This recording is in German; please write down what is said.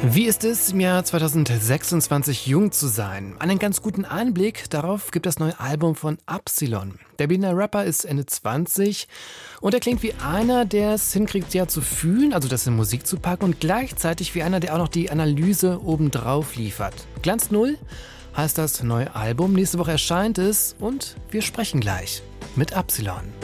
Wie ist es, im Jahr 2026 jung zu sein? Einen ganz guten Einblick darauf gibt das neue Album von Absilon. Der Berliner Rapper ist Ende 20 und er klingt wie einer, der es hinkriegt, ja zu fühlen, also das in Musik zu packen, und gleichzeitig wie einer, der auch noch die Analyse obendrauf liefert. Glanz Null heißt das neue Album. Nächste Woche erscheint es und wir sprechen gleich mit Absilon.